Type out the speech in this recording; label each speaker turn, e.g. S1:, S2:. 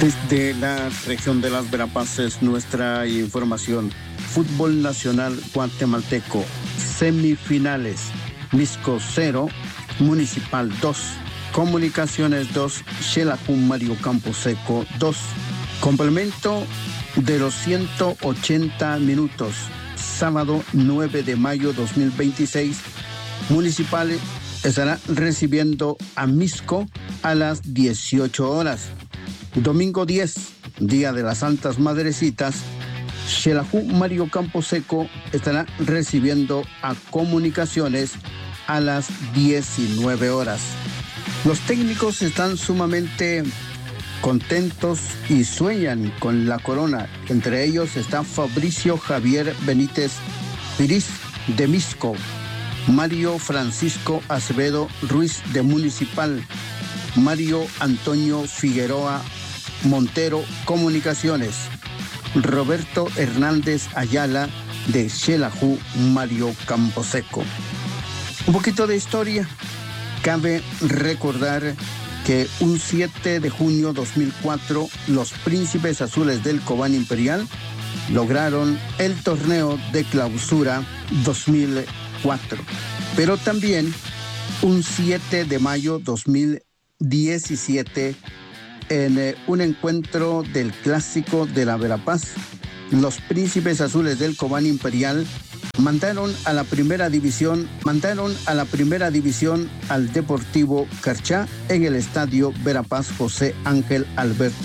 S1: Desde la región de las Verapaces, nuestra información. Fútbol nacional guatemalteco, semifinales, Misco 0, Municipal 2, Comunicaciones 2, Xelajú Mario Camposeco 2. Complemento de los 180 minutos, sábado 9 de mayo 2026, Municipal estará recibiendo a Misco a las 18 horas. Domingo 10, Día de las Santas Madrecitas, Xelajú Mario Camposeco estará recibiendo a Comunicaciones a las 19 horas. Los técnicos están sumamente contentos y sueñan con la corona. Entre ellos está Fabricio Javier Benítez Piris de Misco, Mario Francisco Acevedo Ruiz de Municipal, Mario Antonio Figueroa Montero Comunicaciones, Roberto Hernández Ayala de Xelajú Mario Camposeco. Un poquito de historia. Cabe recordar que un 7 de junio 2004 los Príncipes Azules del Cobán Imperial lograron el torneo de clausura 2004. Pero también un 7 de mayo 2017 en un encuentro del Clásico de la Verapaz, los Príncipes Azules del Cobán Imperial mandaron a la primera división al Deportivo Carchá en el estadio Verapaz José Ángel Alberto